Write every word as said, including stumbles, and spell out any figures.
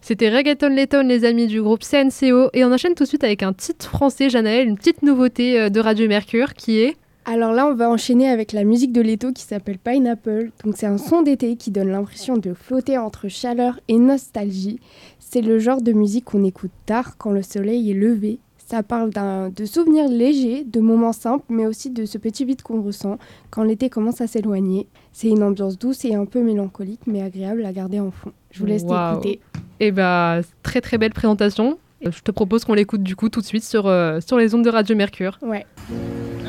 C'était Reggaeton Letton, les amis du groupe C N C O. Et on enchaîne tout de suite avec un titre français, Janaël, une petite nouveauté de Radio Mercure qui est... Alors là, on va enchaîner avec la musique de Leto qui s'appelle Pineapple. Donc c'est un son d'été qui donne l'impression de flotter entre chaleur et nostalgie. C'est le genre de musique qu'on écoute tard quand le soleil est levé. Ça parle d'un, de souvenirs légers, de moments simples, mais aussi de ce petit vide qu'on ressent quand l'été commence à s'éloigner. C'est une ambiance douce et un peu mélancolique, mais agréable à garder en fond. Je vous laisse Wow. l'écouter. Eh bah, très très belle présentation. Je te propose qu'on l'écoute du coup tout de suite sur, euh, sur les ondes de Radio Mercure. Ouais.